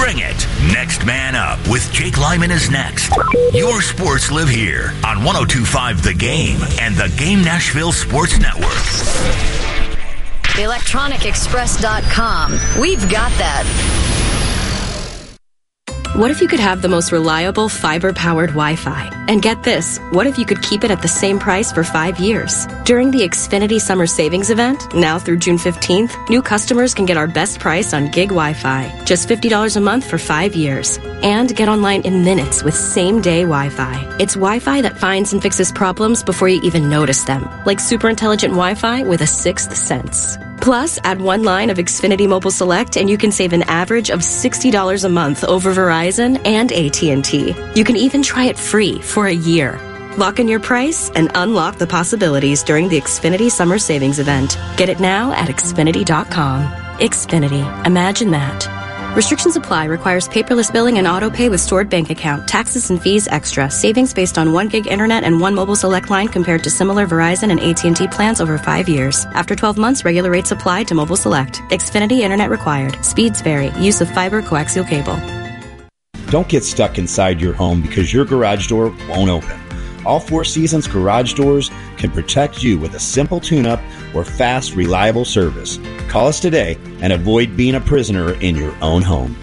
Bring it. Next Man Up with Jake Lyman is next. Your sports live here on 102.5 The Game and the Game Nashville Sports Network. ElectronicExpress.com. We've got that. What if you could have the most reliable fiber-powered Wi-Fi? And get this, what if you could keep it at the same price for 5 years? During the Xfinity Summer Savings Event, now through June 15th, new customers can get our best price on gig Wi-Fi. Just $50 a month for 5 years. And get online in minutes with same-day Wi-Fi. It's Wi-Fi that finds and fixes problems before you even notice them. Like super intelligent Wi-Fi with a sixth sense. Plus, add one line of Xfinity Mobile Select and you can save an average of $60 a month over Verizon and AT&T. You can even try it free for a year. Lock in your price and unlock the possibilities during the Xfinity Summer Savings Event. Get it now at Xfinity.com. Xfinity. Imagine that. Restrictions apply. Requires paperless billing and auto pay with stored bank account. Taxes and fees extra. Savings based on 1 gig internet and 1 mobile select line compared to similar Verizon and AT&T plans over 5 years. After 12 months, regular rates apply to mobile select. Xfinity internet required. Speeds vary. Use of fiber coaxial cable. Don't get stuck inside your home because your garage door won't open. All Four Seasons garage doors can protect you with a simple tune-up or fast, reliable service. Call us today and avoid being a prisoner in your own home.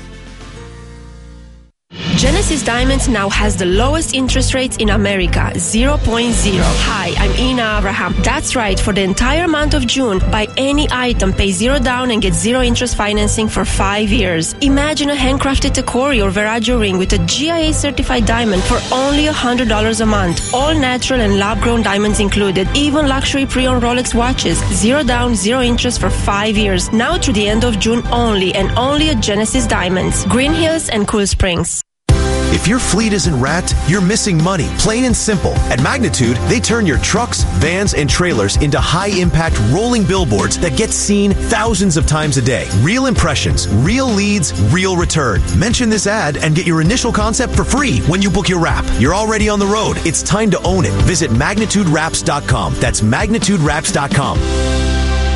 Genesis Diamonds now has the lowest interest rates in America, 0.0. Hi, I'm Ina Abraham. That's right, for the entire month of June, buy any item, pay zero down and get zero interest financing for 5 years. Imagine a handcrafted Tacori or Veragio ring with a GIA certified diamond for only $100 a month. All natural and lab-grown diamonds included, even luxury pre-owned Rolex watches. Zero down, zero interest for 5 years. Now through the end of June only, and only at Genesis Diamonds, Green Hills and Cool Springs. If your fleet isn't wrapped, you're missing money, plain and simple. At Magnitude, they turn your trucks, vans, and trailers into high-impact rolling billboards that get seen thousands of times a day. Real impressions, real leads, real return. Mention this ad and get your initial concept for free when you book your wrap. You're already on the road. It's time to own it. Visit MagnitudeWraps.com. That's MagnitudeWraps.com.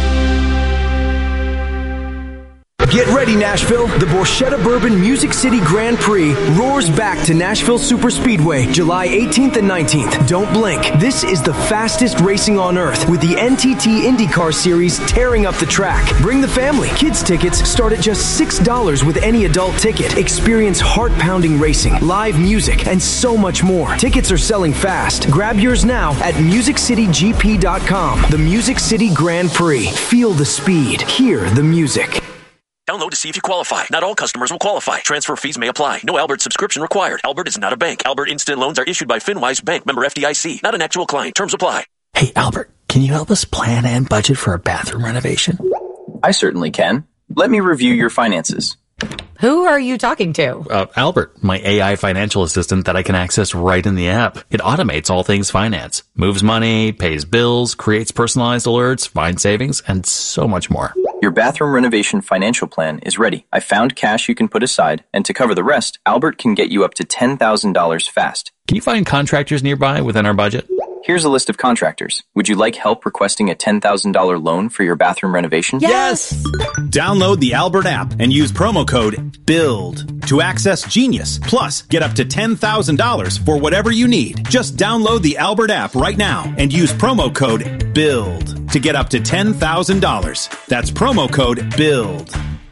Get ready, Nashville. The Borchetta Bourbon Music City Grand Prix roars back to Nashville Superspeedway, July 18th and 19th. Don't blink. This is the fastest racing on earth, with the NTT IndyCar Series tearing up the track. Bring the family. Kids tickets start at just $6 with any adult ticket. Experience heart-pounding racing, live music, and so much more. Tickets are selling fast. Grab yours now at MusicCityGP.com. The Music City Grand Prix. Feel the speed. Hear the music. Download to see if you qualify. Not all customers will qualify. Transfer fees may apply. No Albert subscription required. Albert is not a bank. Albert Instant Loans are issued by FinWise Bank, member FDIC. Not an actual client. Terms apply. Hey, Albert, can you help us plan and budget for a bathroom renovation? I certainly can. Let me review your finances. Who are you talking to? Albert, my AI financial assistant that I can access right in the app. It automates all things finance. Moves money, pays bills, creates personalized alerts, finds savings, and so much more. Your bathroom renovation financial plan is ready. I found cash you can put aside, and to cover the rest, Albert can get you up to $10,000 fast. Can you find contractors nearby within our budget? Here's a list of contractors. Would you like help requesting a $10,000 loan for your bathroom renovation? Yes! Download the Albert app and use promo code BUILD to access Genius. Plus, get up to $10,000 for whatever you need. Just download the Albert app right now and use promo code BUILD to get up to $10,000. That's promo code BUILD.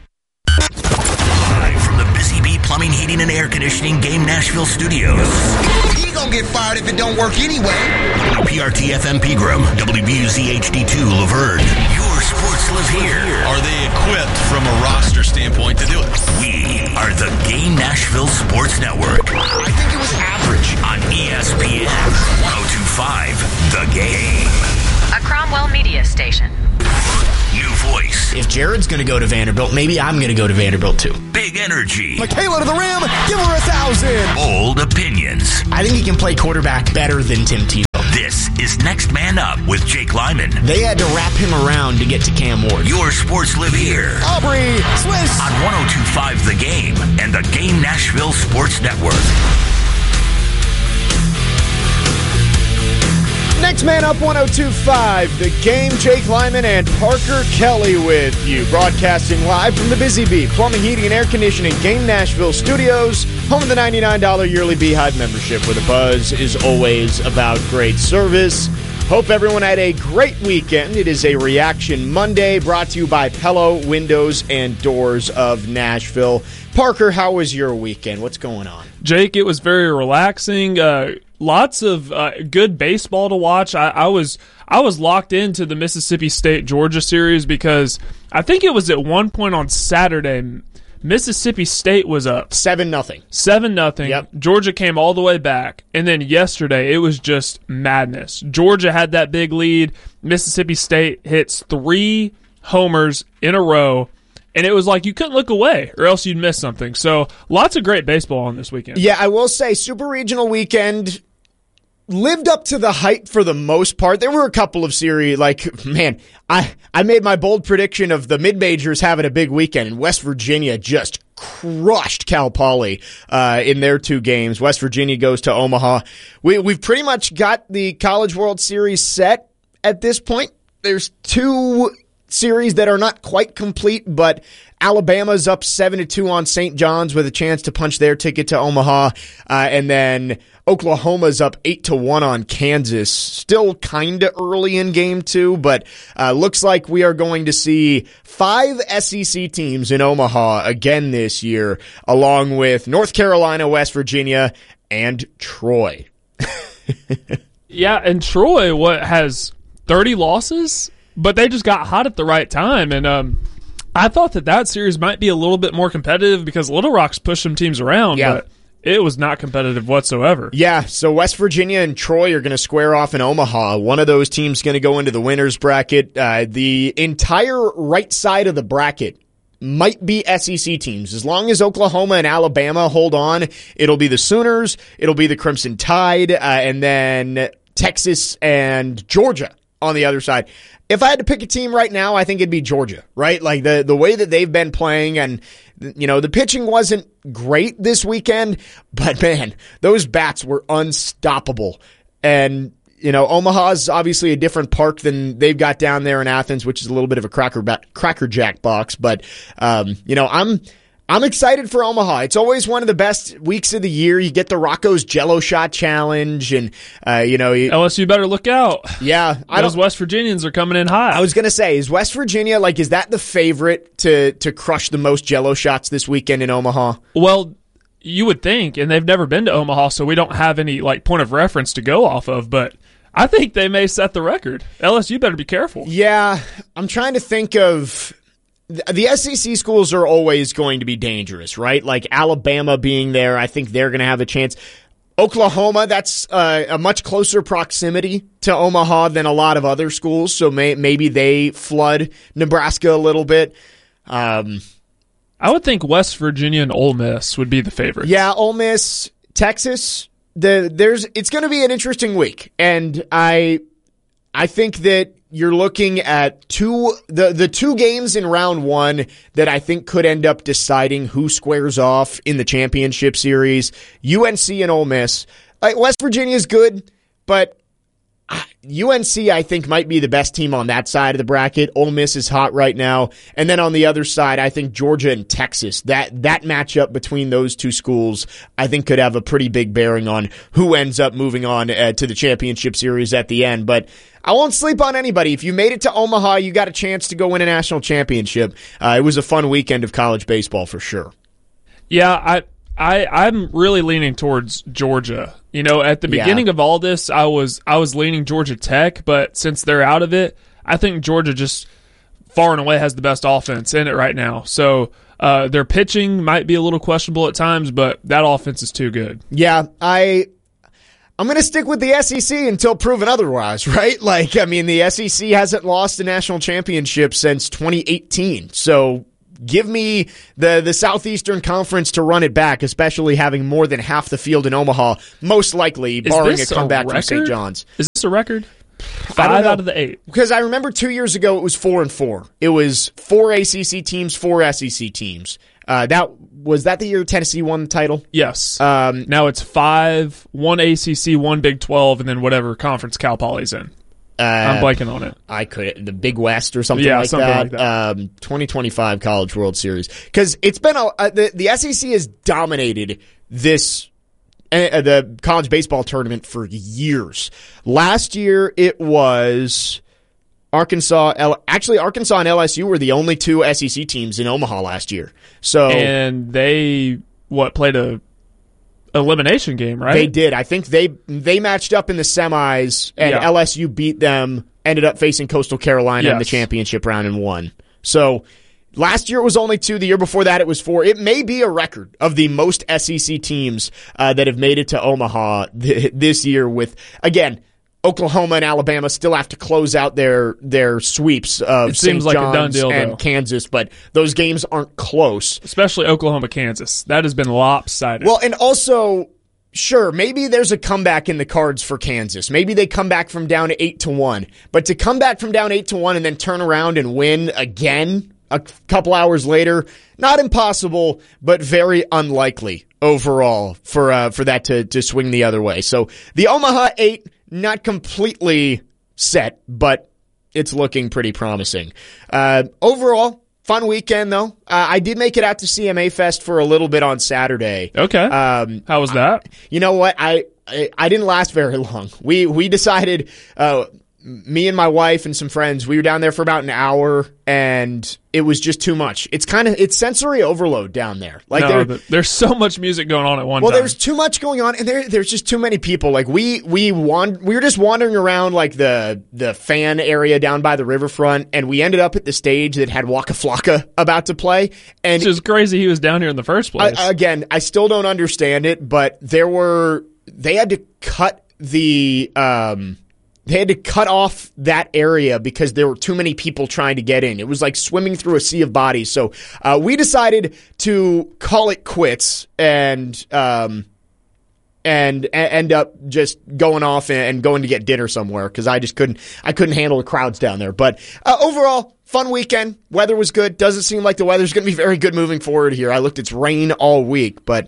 Live from the Busy Bee Plumbing, Heating, and Air Conditioning Game Nashville Studios. He gonna get fired if it don't work anyway. WPRT FM Pegram, WBUZ HD2 Laverne. Your sports live here. Are they equipped from a roster standpoint to do it? We are the Game Nashville Sports Network. I think it was average. On ESPN 102.5 The Game. A Cromwell media station. New voice. If Jared's going to go to Vanderbilt, maybe I'm going to go to Vanderbilt too. Big energy. Michaela to the rim. Give her 1,000. Bold opinions. I think he can play quarterback better than Tim Tebow. This is Next Man Up with Jake Lyman. They had to wrap him around to get to Cam Ward. Your sports live here. Aubrey Swiss. On 102.5 The Game and the Game Nashville Sports Network. Next man up, 102.5 The Game. Jake Lyman and Parker Kelly with you, broadcasting live from the Busy Bee Plumbing, Heating, and Air Conditioning Game Nashville Studios, home of the $99 yearly Beehive membership, where the buzz is always about great service. Hope everyone had a great weekend. It is a Reaction Monday brought to you by Pello Windows and Doors of Nashville. Parker, how was your weekend? What's going on? Jake, it was very relaxing. Lots of good baseball to watch. I was locked into the Mississippi State-Georgia series because I think it was at one point on Saturday, Mississippi State was up 7-0. 7-0. Yep. Georgia came all the way back. And then yesterday, it was just madness. Georgia had that big lead. Mississippi State hits 3 homers in a row. And it was like you couldn't look away or else you'd miss something. So lots of great baseball on this weekend. Yeah, I will say Super Regional weekend lived up to the hype for the most part. There were a couple of series, like, man, I made my bold prediction of the mid-majors having a big weekend, and West Virginia just crushed Cal Poly in their 2 games. West Virginia goes to Omaha. We've pretty much got the College World Series set at this point. There's 2 series that are not quite complete, but Alabama's up 7-2 on St. John's with a chance to punch their ticket to Omaha, and then Oklahoma's up 8-1 on Kansas. Still kind of early in game 2, but looks like we are going to see 5 SEC teams in Omaha again this year, along with North Carolina, West Virginia, and Troy. Yeah, and Troy has 30 losses? But they just got hot at the right time, and I thought that series might be a little bit more competitive because Little Rock's pushed some teams around, but it was not competitive whatsoever. Yeah, so West Virginia and Troy are going to square off in Omaha. One of those teams is going to go into the winner's bracket. The entire right side of the bracket might be SEC teams. As long as Oklahoma and Alabama hold on, it'll be the Sooners, it'll be the Crimson Tide, and then Texas and Georgia on the other side. If I had to pick a team right now, I think it'd be Georgia, right? Like the way that they've been playing, and the pitching wasn't great this weekend, but man, those bats were unstoppable. And Omaha's obviously a different park than they've got down there in Athens, which is a little bit of a crackerjack box. But I'm excited for Omaha. It's always one of the best weeks of the year. You get the Rocco's Jello Shot Challenge, and LSU better look out. Yeah, those West Virginians are coming in hot. I was gonna say, is West Virginia is that the favorite to crush the most Jello shots this weekend in Omaha? Well, you would think, and they've never been to Omaha, so we don't have any point of reference to go off of. But I think they may set the record. LSU better be careful. Yeah, I'm trying to think of. The SEC schools are always going to be dangerous, right? Like Alabama being there, I think they're going to have a chance. Oklahoma, that's a much closer proximity to Omaha than a lot of other schools, so maybe they flood Nebraska a little bit. I would think West Virginia and Ole Miss would be the favorites. Yeah, Ole Miss, Texas. It's going to be an interesting week, and I think that you're looking at the 2 games in round 1 that I think could end up deciding who squares off in the championship series. UNC and Ole Miss. West Virginia is good, but UNC, I think, might be the best team on that side of the bracket. Ole Miss is hot right now. And then on the other side, I think Georgia and Texas, that matchup between those 2 schools, I think could have a pretty big bearing on who ends up moving on to the championship series at the end. But I won't sleep on anybody. If you made it to Omaha, you got a chance to go win a national championship. It was a fun weekend of college baseball for sure. Yeah, I'm really leaning towards Georgia. At the beginning of all this, I was leaning Georgia Tech, but since they're out of it, I think Georgia just far and away has the best offense in it right now. So their pitching might be a little questionable at times, but that offense is too good. Yeah, I'm going to stick with the SEC until proven otherwise, right? The SEC hasn't lost a national championship since 2018, so give me the Southeastern Conference to run it back, especially having more than half the field in Omaha, most likely, barring a comeback from St. John's. Is this a record? 5 out of the 8. Because I remember 2 years ago it was 4-4. It was 4 ACC teams, 4 SEC teams. Was that the year Tennessee won the title? Yes. Now it's 5, 1 ACC, 1 Big 12, and then whatever conference Cal Poly's in. I'm blanking on it. The Big West or something like that. 2025 College World Series. Because it's been the SEC has dominated the college baseball tournament for years. Last year it was Arkansas. Actually, Arkansas and LSU were the only two SEC teams in Omaha last year. And they played a elimination game, right? They did. I think they matched up in the semis, and LSU beat them. Ended up facing Coastal Carolina in the championship round and won. So last year it was only 2. The year before that it was 4. It may be a record of the most SEC teams that have made it to Omaha this year. With again, Oklahoma and Alabama still have to close out their sweeps of St. John's like a done deal, and Kansas, but those games aren't close. Especially Oklahoma, Kansas. That has been lopsided. Well, and also, sure, maybe there's a comeback in the cards for Kansas. Maybe they come back from down 8-1. But to come back from down 8-1 and then turn around and win again a couple hours later, not impossible, but very unlikely overall for that to swing the other way. So the Omaha 8, not completely set, but it's looking pretty promising. Overall, fun weekend, though. I did make it out to CMA Fest for a little bit on Saturday. Okay. How was that? You know what? I didn't last very long. We decided, me and my wife and some friends, we were down there for about an hour, and it was just too much. It's sensory overload down there. There's so much music going on at one time. Well, there's too much going on, and there's just too many people. Like we were just wandering around like the fan area down by the riverfront, and we ended up at the stage that had Waka Flocka about to play. And it's just crazy he was down here in the first place. Again, I still don't understand it, but they had to cut They had to cut off that area because there were too many people trying to get in. It was like swimming through a sea of bodies. So we decided to call it quits and end up just going off and going to get dinner somewhere because I couldn't handle the crowds down there. But overall, fun weekend. Weather was good. Doesn't seem like the weather's going to be very good moving forward here. I looked, it's rain all week, but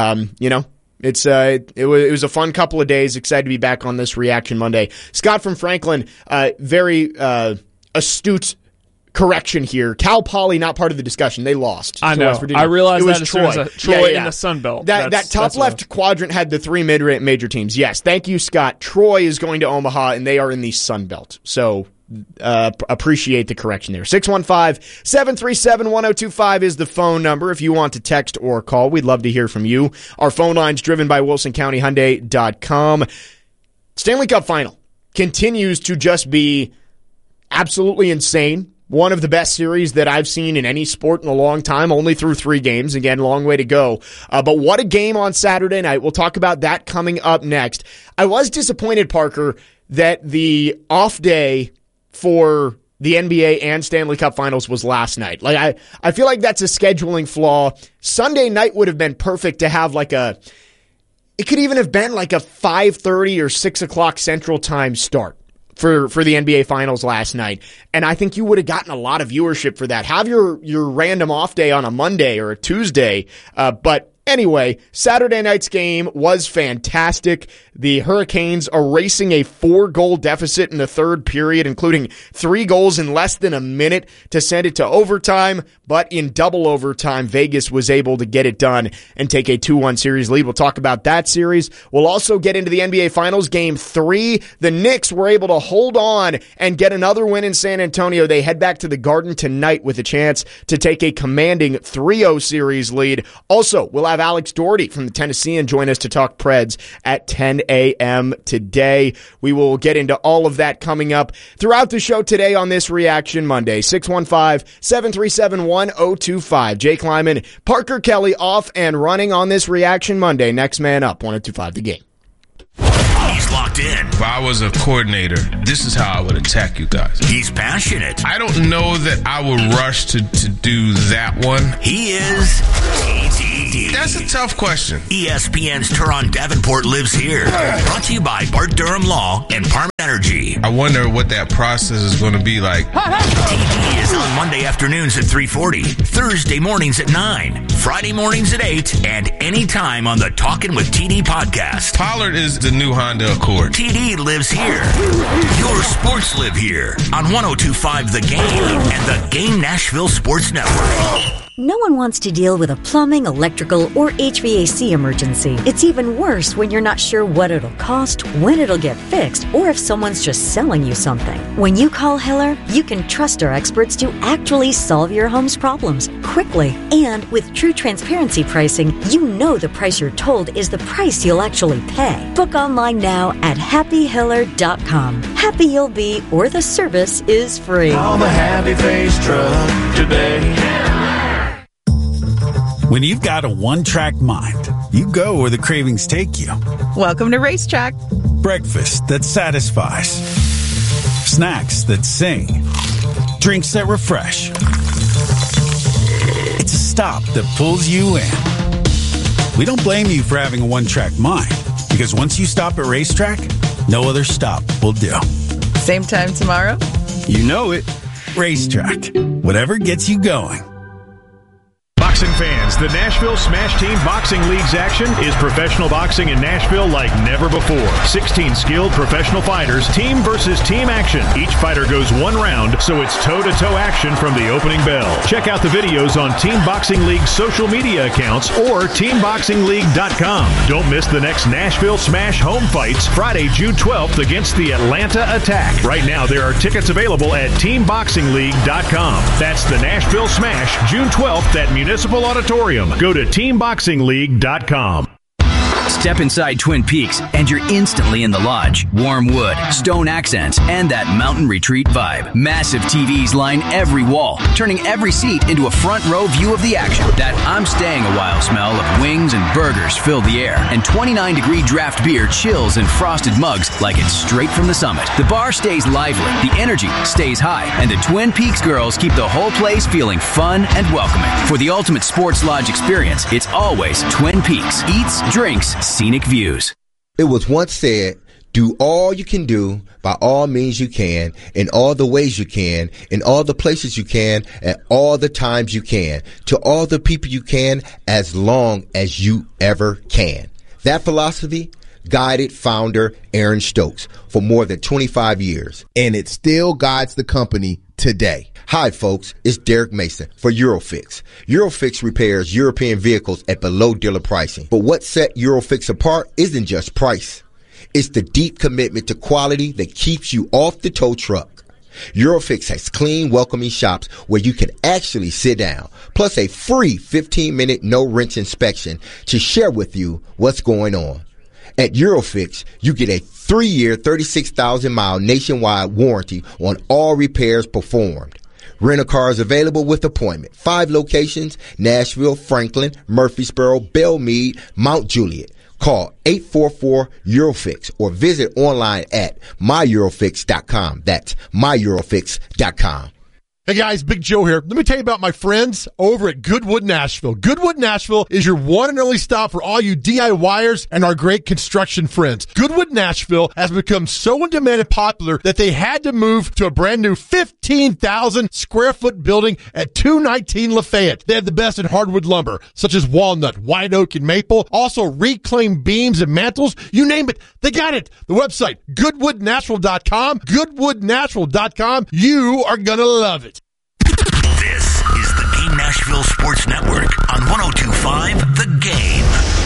it was a fun couple of days. Excited to be back on this Reaction Monday. Scott from Franklin, very astute correction here. Cal Poly not part of the discussion. They lost. I know. I realized that as Troy. Troy in the Sun Belt. That top left quadrant had the 3 mid-major teams. Yes, thank you, Scott. Troy is going to Omaha, and they are in the Sun Belt. So appreciate the correction there. 615-737-1025 is the phone number if you want to text or call. We'd love to hear from you. Our phone line's driven by WilsonCountyHyundai.com. Stanley Cup Final continues to just be absolutely insane. One of the best series that I've seen in any sport in a long time, only through 3 games. Again, long way to go. But what a game on Saturday night. We'll talk about that coming up next. I was disappointed, Parker, that the off day for the NBA and Stanley Cup Finals was last night. Like I feel like that's a scheduling flaw. Sunday night would have been perfect to have it could even have been like a 5:30 or 6 o'clock Central Time start for the NBA Finals last night. And I think you would have gotten a lot of viewership for that. Have your random off day on a Monday or a Tuesday. But anyway, Saturday night's game was fantastic. The Hurricanes erasing a 4-goal deficit in the third period, including 3 goals in less than a minute to send it to overtime. But in double overtime, Vegas was able to get it done and take a 2-1 series lead. We'll talk about that series. We'll also get into the NBA Finals. Game 3, the Knicks were able to hold on and get another win in San Antonio. They head back to the Garden tonight with a chance to take a commanding 3-0 series lead. Also, we'll have Alex Doherty from the Tennessean join us to talk Preds at 10 a.m. today. We will get into all of that coming up throughout the show today on this Reaction Monday. 615-737-1025. Jake Lyman, Parker Kelly off and running on this Reaction Monday. Next man up, 1025 The Game. He's locked in. If I was a coordinator, this is how I would attack you guys. He's passionate. I don't know that I would rush to do that one. He is TTD. TD. That's a tough question. ESPN's Turon Davenport lives here. Brought to you by Bart Durham Law and Parma Energy. I wonder what that process is going to be like. TD is on Monday afternoons at 3:40, Thursday mornings at 9, Friday mornings at 8, and anytime on the Talkin' with TD podcast. Pollard is the new Honda Accord. TD lives here. Your sports live here on 102.5 The Game and the Game Nashville Sports Network. No one wants to deal with a plumbing, electrical, or HVAC emergency. It's even worse when you're not sure what it'll cost, when it'll get fixed, or if someone's just selling you something. When you call Hiller, you can trust our experts to actually solve your home's problems quickly. And with true transparency pricing, you know the price you're told is the price you'll actually pay. Book online now at happyhiller.com. Happy you'll be, or the service is free. Call the Happy Face Truck today. When you've got a one-track mind, you go where the cravings take you. Welcome to Racetrack. Breakfast that satisfies. Snacks that sing. Drinks that refresh. It's a stop that pulls you in. We don't blame you for having a one-track mind, because once you stop at Racetrack, no other stop will do. Same time tomorrow? You know it. Racetrack. Whatever gets you going. Boxing fans, the Nashville Smash Team Boxing League's action is professional boxing in Nashville like never before. 16 skilled professional fighters, team versus team action. Each fighter goes one round, so it's toe-to-toe action from the opening bell. Check out the videos on Team Boxing League's social media accounts or TeamBoxingLeague.com. Don't miss the next Nashville Smash home fights Friday, June 12th against the Atlanta Attack. Right now, there are tickets available at TeamBoxingLeague.com. That's the Nashville Smash, June 12th at Municipal Auditorium. Go to TeamBoxingLeague.com. Step inside Twin Peaks and you're instantly in the lodge. Warm wood, stone accents, and that mountain retreat vibe. Massive TVs line every wall, turning every seat into a front row view of the action. That I'm staying a while smell of wings and burgers fill the air, and 29-degree draft beer chills in frosted mugs like it's straight from the summit. The bar stays lively, the energy stays high, and the Twin Peaks girls keep the whole place feeling fun and welcoming. For the ultimate sports lodge experience, it's always Twin Peaks. Eats, drinks, scenic views. It was once said, do all you can do by all means you can, in all the ways you can, in all the places you can, at all the times you can, to all the people you can, as long as you ever can. That philosophy guided founder Aaron Stokes for more than 25 years. And it still guides the company today. Hi, folks. It's Derek Mason for Eurofix. Eurofix repairs European vehicles at below dealer pricing. But what set Eurofix apart isn't just price. It's the deep commitment to quality that keeps you off the tow truck. Eurofix has clean, welcoming shops where you can actually sit down, plus a free 15-minute no-wrench inspection to share with you what's going on. At Eurofix, you get a 3-year, 36,000-mile nationwide warranty on all repairs performed. Rent-a-cars available with appointment. 5 locations: Nashville, Franklin, Murfreesboro, Belmead, Mount Juliet. Call 844-EUROFIX or visit online at myeurofix.com. That's myeurofix.com. Hey guys, Big Joe here. Let me tell you about my friends over at Goodwood Nashville. Goodwood Nashville is your one and only stop for all you DIYers and our great construction friends. Goodwood Nashville has become so in demand and popular that they had to move to a brand new 15,000 square foot building at 219 Lafayette. They have the best in hardwood lumber, such as walnut, white oak, and maple. Also reclaimed beams and mantles. You name it, they got it. The website, goodwoodnashville.com. Goodwoodnashville.com. You are gonna love it. This is the Game Nashville Sports Network on 102.5 The Game.